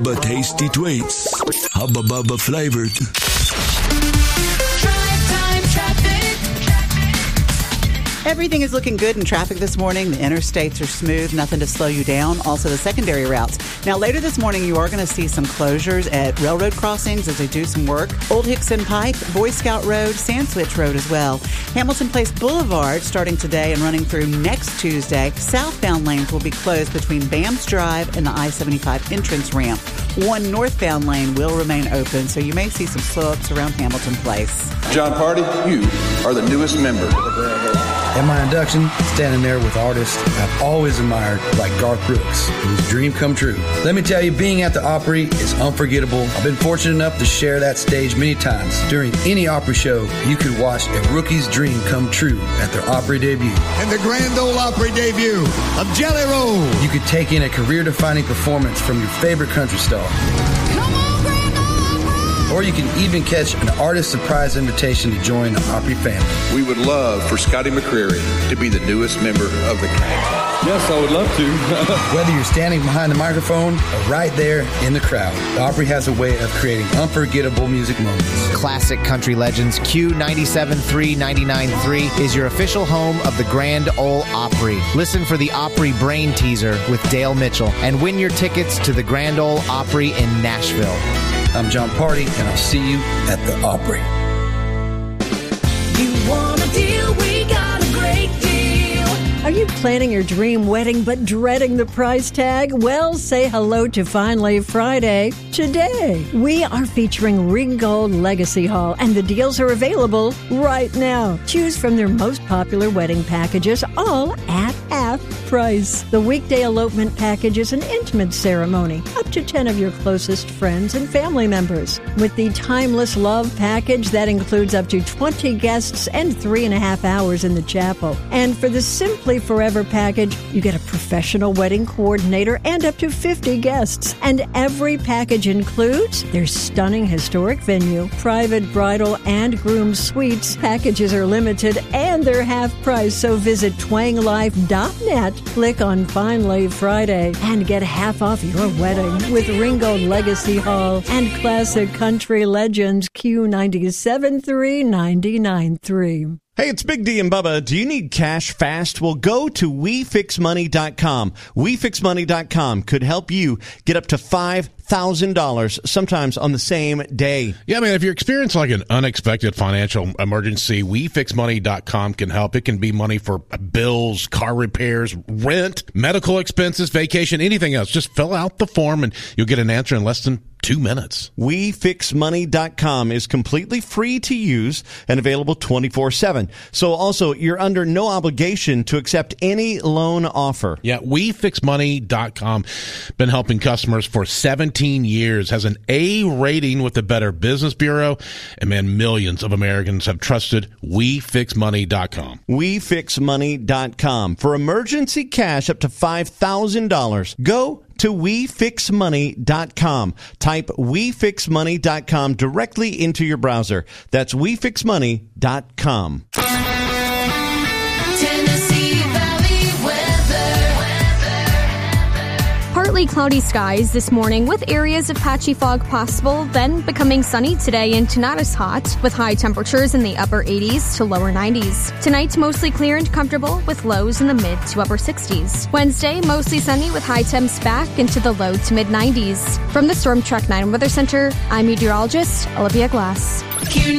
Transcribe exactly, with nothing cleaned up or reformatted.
But tasty tweets. Hubba Bubba flavored. Everything is looking good in traffic this morning. The interstates are smooth, nothing to slow you down. Also, the secondary routes. Now, later this morning, you are going to see some closures at railroad crossings as they do some work. Old Hickson Pike, Boy Scout Road, Sandswitch Road as well. Hamilton Place Boulevard starting today and running through next Tuesday. Southbound lanes will be closed between Bams Drive and the I seventy-five entrance ramp. One northbound lane will remain open, so you may see some slow-ups around Hamilton Place. John Party, you are the newest member of the Grand Ole. At my induction, standing there with artists I've always admired, like Garth Brooks, whose dream come true. Let me tell you, being at the Opry is unforgettable. I've been fortunate enough to share that stage many times. During any Opry show, you could watch a rookie's dream come true at their Opry debut. And the Grand Ole Opry debut of Jelly Roll. You could take in a career-defining performance from your favorite country star. Or you can even catch an artist surprise invitation to join the Opry family. We would love for Scotty McCreery to be the newest member of the Grand. Yes, I would love to. Whether you're standing behind the microphone or right there in the crowd, the Opry has a way of creating unforgettable music moments. Classic country legends, Q ninety-seven point three, ninety-nine point three is your official home of the Grand Ole Opry. Listen for the Opry Brain Teaser with Dale Mitchell and win your tickets to the Grand Ole Opry in Nashville. I'm John Party, and I'll see you at the Opry. You want a deal? We got a great deal. Are you planning your dream wedding but dreading the price tag? Well, say hello to Finally Friday today. We are featuring Ringgold Legacy Hall, and the deals are available right now. Choose from their most popular wedding packages, all at half price. The weekday elopement package is an intimate ceremony, up to ten of your closest friends and family members. With the Timeless Love package, that includes up to twenty guests and three and a half hours in the chapel. And for the Simply Forever package, you get a professional wedding coordinator and up to fifty guests. And every package includes their stunning historic venue, private bridal and groom suites. Packages are limited and they're half price, so visit twang life dot net, click on Finally Friday, and get half off your wedding with Ringgold Legacy Hall and classic country legends Q ninety-seven point three, ninety-nine point three. Hey, it's Big D and Bubba. Do you need cash fast? Well, go to we fix money dot com. we fix money dot com could help you get up to five thousand dollars, sometimes on the same day. Yeah, I mean, if you're experiencing like an unexpected financial emergency, we fix money dot com can help. It can be money for bills, car repairs, rent, medical expenses, vacation, anything else. Just fill out the form and you'll get an answer in less than two minutes. we fix money dot com is completely free to use and available twenty-four seven. So also, you're under no obligation to accept any loan offer. Yeah, we fix money dot com. Been helping customers for seventeen years, has an A rating with the Better Business Bureau, and man, millions of Americans have trusted we fix money dot com. we fix money dot com. For emergency cash up to five thousand dollars, go to we fix money dot com. Type we fix money dot com directly into your browser. That's we fix money dot com. Tennessee Valley weather. Partly cloudy skies this morning with areas of patchy fog possible, then becoming sunny today and not as hot, with high temperatures in the upper eighties to lower nineties. Tonight, mostly clear and comfortable with lows in the mid to upper sixties. Wednesday, mostly sunny with high temps back into the low to mid nineties. From the Storm Track nine Weather Center, I'm meteorologist Olivia Glass. Q